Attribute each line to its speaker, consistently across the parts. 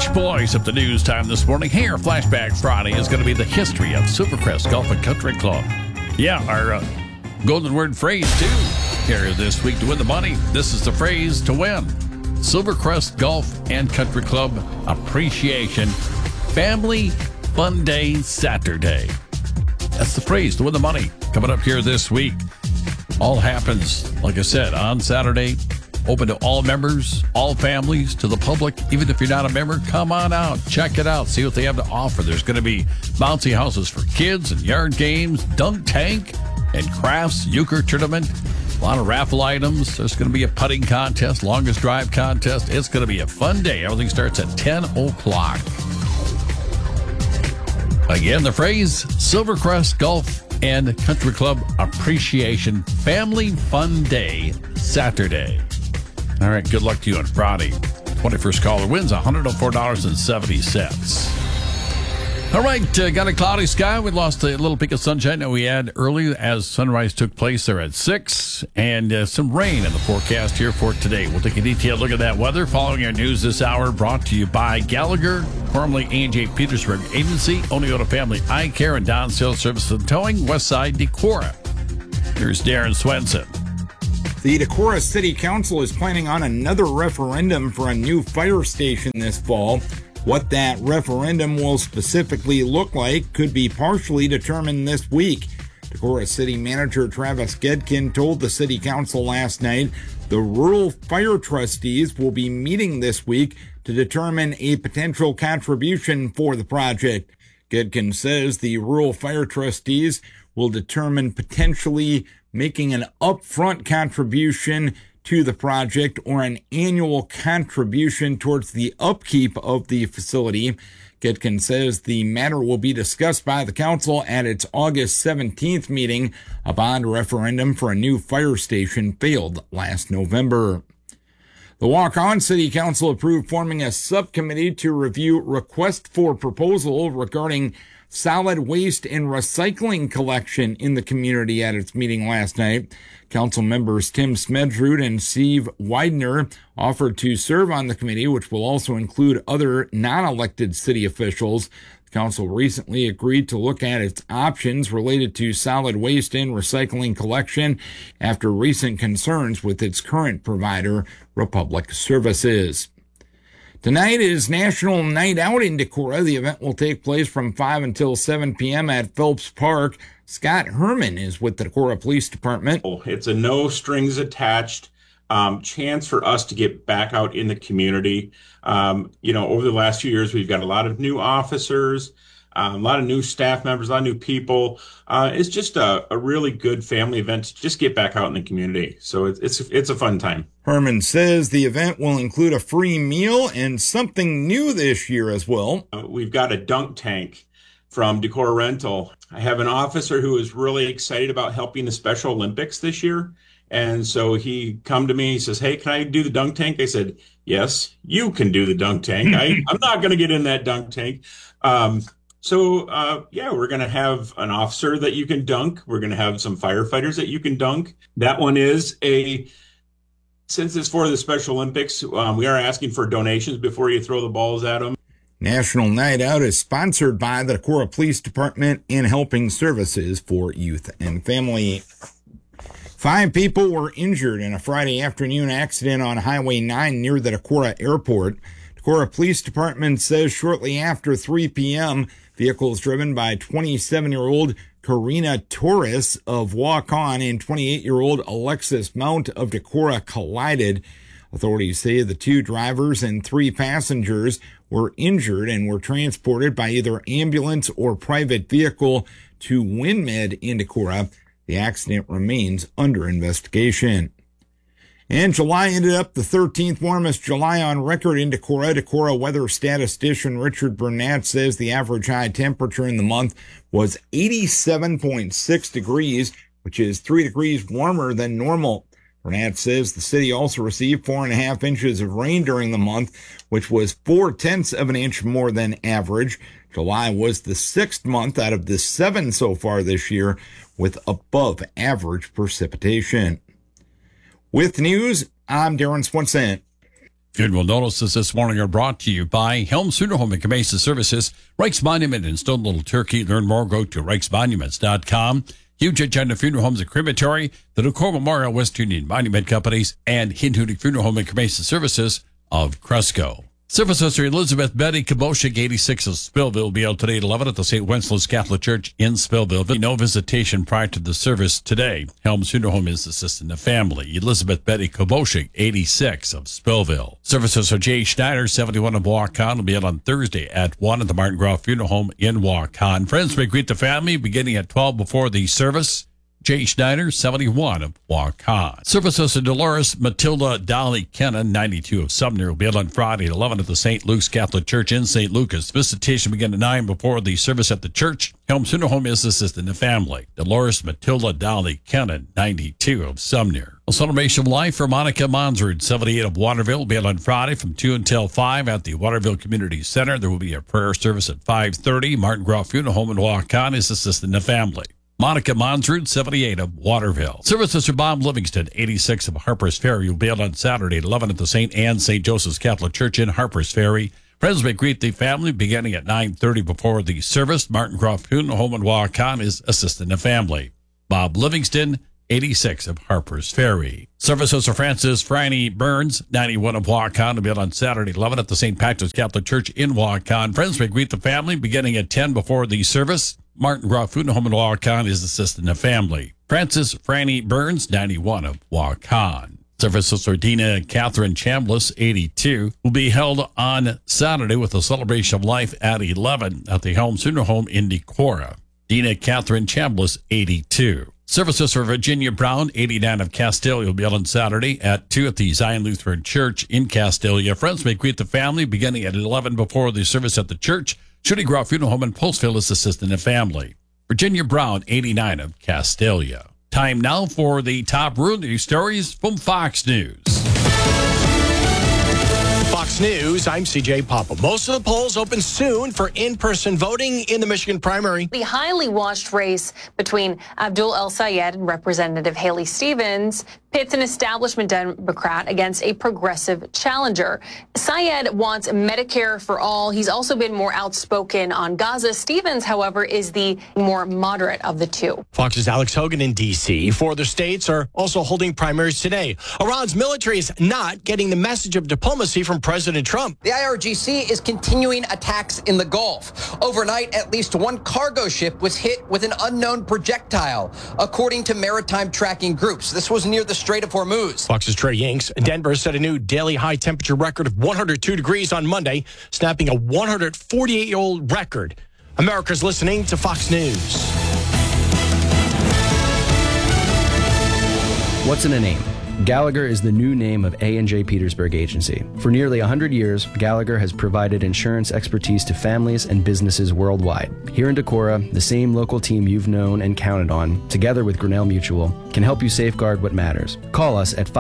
Speaker 1: Beach Boys up the news time this morning. Here, Flashback Friday is going to be the history of Silvercrest Golf and Country Club. Yeah, our golden word phrase, too, here this week to win the money. This is the phrase to win. Silvercrest Golf and Country Club Appreciation Family Fun Day Saturday. That's the phrase to win the money. Coming up here this week. All happens, like I said, on Saturday. Open to all members, all families, to the public. Even if you're not a member, come on out. Check it out. See what they have to offer. There's going to be bouncy houses for kids and yard games, dunk tank, and crafts, euchre tournament. A lot of raffle items. There's going to be a putting contest, longest drive contest. It's going to be a fun day. Everything starts at 10 o'clock. Again, the phrase, Silvercrest Golf and Country Club Appreciation Family Fun Day Saturday. All right, good luck to you on Friday. 21st caller wins $104.70. All right, got a cloudy sky. We lost a little peak of sunshine that we had early as sunrise took place there at 6, and some rain in the forecast here for today. We'll take a detailed look at that weather following our news this hour, brought to you by Gallagher, formerly A&J Petersburg Agency, Oneota Family Eye Care, and Don Sales Service and Towing, Westside Decorah. Here's Darren Swenson.
Speaker 2: The Decorah City Council is planning on another referendum for a new fire station this fall. What that referendum will specifically look like could be partially determined this week. Decorah City Manager Travis Gedkin told the City Council last night the rural fire trustees will be meeting this week to determine a potential contribution for the project. Gedkin says the rural fire trustees will determine potentially making an upfront contribution to the project or an annual contribution towards the upkeep of the facility. Gedkin says the matter will be discussed by the council at its August 17th meeting. A bond referendum for a new fire station failed last November. The Waukon City Council approved forming a subcommittee to review request for proposal regarding solid waste and recycling collection in the community at its meeting last night. Council members Tim Smedrud and Steve Widener offered to serve on the committee, which will also include other non-elected city officials. The council recently agreed to look at its options related to solid waste and recycling collection after recent concerns with its current provider, Republic Services. Tonight is National Night Out in Decorah. The event will take place from 5 until 7 p.m. at Phelps Park. Scott Herman is with the Decorah Police Department.
Speaker 3: It's a no strings attached chance for us to get back out in the community. Over the last few years, we've got a lot of new officers, a lot of new staff members, a lot of new people. It's just a really good family event to just get back out in the community. So it's a fun time.
Speaker 2: Herman says the event will include a free meal and something new this year as well.
Speaker 3: We've got a dunk tank from Decorah Rental. I have an officer who is really excited about helping the Special Olympics this year. And so he come to me, he says, "Hey, can I do the dunk tank?" I said, "Yes, you can do the dunk tank. I'm not going to get in that dunk tank." So we're going to have an officer that you can dunk. We're going to have some firefighters that you can dunk. That one is since it's for the Special Olympics, we are asking for donations before you throw the balls at them.
Speaker 2: National Night Out is sponsored by the Decorah Police Department and Helping Services for Youth and Family. 5 people were injured in a Friday afternoon accident on Highway 9 near the Decorah Airport. Decorah Police Department says shortly after 3 p.m., vehicles driven by 27-year-old Karina Torres of Waukon and 28-year-old Alexis Mount of Decorah collided. Authorities say the 2 drivers and 3 passengers were injured and were transported by either ambulance or private vehicle to WinMed in Decorah. The accident remains under investigation. And July ended up the 13th warmest July on record in Decorah. Decorah weather statistician Richard Burnett says the average high temperature in the month was 87.6 degrees, which is 3 degrees warmer than normal. Burnett says the city also received 4.5 inches of rain during the month, which was 0.4 of an inch more than average. July was the 6th month out of the 7 so far this year with above average precipitation. With news, I'm Darren Swenson.
Speaker 1: Funeral notices this morning are brought to you by Helms Funeral Home and Cremation Services, Reichs Monument in Stone Little Turkey. Learn more, go to reichsmonuments.com. Huge Agenda Funeral Homes and Crematory, the Decor Memorial West Union Monument Companies, and Hindunik Funeral Home and Cremation Services of Cresco. Service Sister Elizabeth Betty Kaboshik, 86 of Spillville, will be out today at 11 at the St. Wenceslas Catholic Church in Spillville. No visitation prior to the service today. Helms Funeral Home is assisting the family. Elizabeth Betty Kaboshik, 86 of Spillville. Service Sister Jay Schneider, 71 of Waukon, will be out on Thursday at 1 at the Martin Groff Funeral Home in Waukon. Friends may greet the family beginning at 12 before the service. Jay Schneider, 71 of Waukon. Service Sister Dolores Matilda Dolly Kennan, 92 of Sumner, will be out on Friday at 11 at the St. Luke's Catholic Church in St. Lucas. Visitation begin at 9 before the service at the church. Helms Funeral Home is assisting the family. Dolores Matilda Dolly Kennan, 92 of Sumner. A celebration of life for Monica Monsrud, 78 of Waterville, will be out on Friday from 2 until 5 at the Waterville Community Center. There will be a prayer service at 5:30. Martin Groff Funeral Home in Waukon is assisting the family. Monica Monsrud, 78 of Waterville. Service Sister Bob Livingston, 86 of Harpers Ferry, will be out on Saturday at 11 at the St. Anne St. Joseph's Catholic Church in Harpers Ferry. Friends may greet the family beginning at 9:30 before the service. Martin Groff Funeral Home in Waukon is assisting the family. Bob Livingston, 86 of Harpers Ferry. Service Sister Frances Franny Burns, 91 of Waukon, will be out on Saturday at 11 at the St. Patrick's Catholic Church in Waukon. Friends may greet the family beginning at 10 before the service. Martin Groff Funeral Home in Waukon is assisting the family. Frances Franny Burns, 91 of Waukon. Service Sister Dina Catherine Chambliss, 82, will be held on Saturday with a celebration of life at 11 at the Helms Funeral Home in Decorah. Dina Catherine Chambliss, 82. Service Sister Virginia Brown, 89 of Castalia, will be held on Saturday at 2 at the Zion Lutheran Church in Castalia. Friends may greet the family beginning at 11 before the service at the church. Shooting Groff Funeral Home in Postville is assisting the family. Virginia Brown, 89 of Castalia. Time now for the top rural news stories from Fox News.
Speaker 4: Fox News, I'm CJ Papa. Most of the polls open soon for in-person voting in the Michigan primary.
Speaker 5: The highly watched race between Abdul El Sayed and Representative Haley Stevens pits an establishment Democrat against a progressive challenger. Sayed wants Medicare for all. He's also been more outspoken on Gaza. Stevens, however, is the more moderate of the two.
Speaker 4: Fox's Alex Hogan in D.C. Four other states are also holding primaries today. Iran's military is not getting the message of diplomacy from President Trump.
Speaker 6: The IRGC is continuing attacks in the Gulf. Overnight, at least one cargo ship was hit with an unknown projectile, according to maritime tracking groups. This was near the Strait of Hormuz.
Speaker 4: Fox's Trey Yanks. Denver set a new daily high temperature record of 102 degrees on Monday, snapping a 148-year-old record. America's listening to Fox News.
Speaker 7: What's in a name? Gallagher is the new name of A&J Petersburg Agency. For nearly 100 years, Gallagher has provided insurance expertise to families and businesses worldwide. Here in Decorah, the same local team you've known and counted on, together with Grinnell Mutual, can help you safeguard what matters. Call us at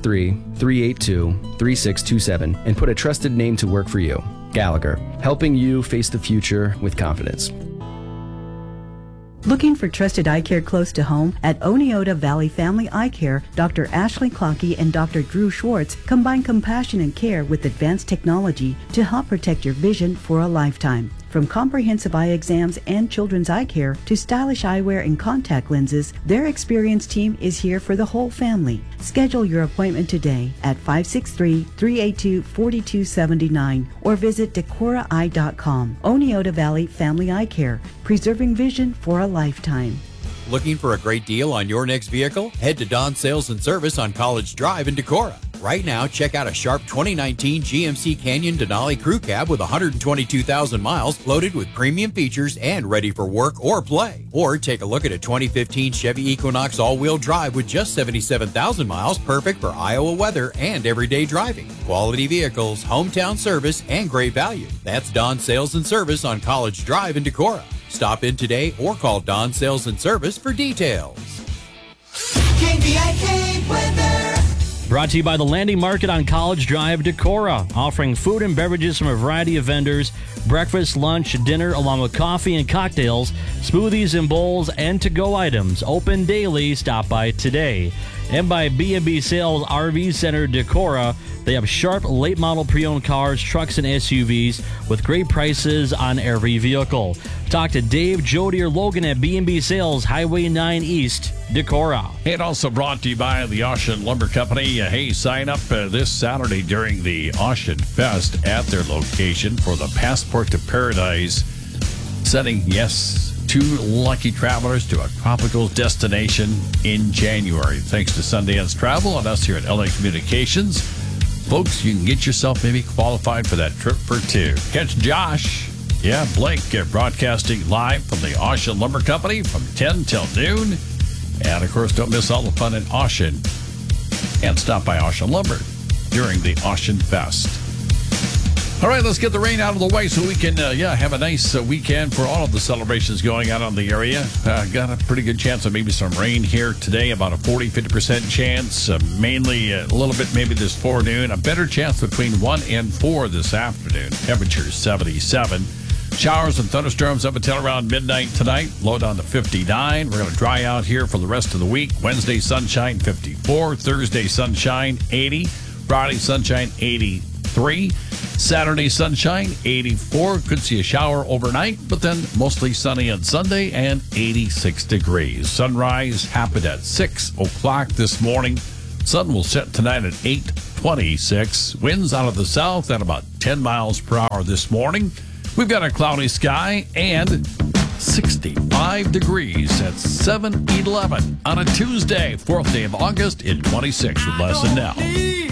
Speaker 7: 563-382-3627 and put a trusted name to work for you. Gallagher, helping you face the future with confidence.
Speaker 8: Looking for trusted eye care close to home? At Oneota Valley Family Eye Care, Dr. Ashley Clockey and Dr. Drew Schwartz combine compassion and care with advanced technology to help protect your vision for a lifetime. From comprehensive eye exams and children's eye care to stylish eyewear and contact lenses, their experienced team is here for the whole family. Schedule your appointment today at 563-382-4279 or visit DecoraEye.com. Oneota Valley Family Eye Care, preserving vision for a lifetime.
Speaker 9: Looking for a great deal on your next vehicle? Head to Don Sales and Service on College Drive in Decorah. Right now, check out a sharp 2019 GMC Canyon Denali Crew Cab with 122,000 miles, loaded with premium features and ready for work or play. Or take a look at a 2015 Chevy Equinox all-wheel drive with just 77,000 miles, perfect for Iowa weather and everyday driving. Quality vehicles, hometown service, and great value. That's Don Sales and Service on College Drive in Decorah. Stop in today or call Don Sales and Service for details.
Speaker 10: KVIK weather. Brought to you by the Landing Market on College Drive, Decorah, offering food and beverages from a variety of vendors, breakfast, lunch, dinner, along with coffee and cocktails, smoothies and bowls, and to-go items. Open daily. Stop by today. and by B&B Sales RV Center Decorah. They have sharp, late-model pre-owned cars, trucks, and SUVs with great prices on every vehicle. Talk to Dave, Jody, or Logan at B&B Sales, Highway 9 East, Decorah.
Speaker 1: And also brought to you by the Ocean Lumber Company. Hey, sign up this Saturday during the Ocean Fest at their location for the Passport to Paradise, sending, two lucky travelers to a tropical destination in January. Thanks to Sundance Travel and us here at LA Communications. Folks, you can get yourself maybe qualified for that trip for two. Catch Josh, Blake, broadcasting live from the Ocean Lumber Company from 10 till noon. And, of course, don't miss all the fun in Ocean. And stop by Ocean Lumber during the Ocean Fest. All right, let's get the rain out of the way so we can, have a nice weekend for all of the celebrations going on in the area. Got a pretty good chance of maybe some rain here today, about a 40-50% chance. Mainly a little bit maybe this forenoon. A better chance between 1 and 4 this afternoon. Temperature 77. Showers and thunderstorms up until around midnight tonight. Low down to 59. We're going to dry out here for the rest of the week. Wednesday, sunshine, 54. Thursday, sunshine, 80. Friday, sunshine, 83. Saturday, sunshine, 84. Could see a shower overnight, but then mostly sunny on Sunday and 86 degrees. Sunrise happened at 6 o'clock this morning. Sun will set tonight at 8:26. Winds out of the south at about 10 miles per hour this morning. We've got a cloudy sky and 65 degrees at 7:11 on a Tuesday, 4th day of August in 26 with Les and Nell.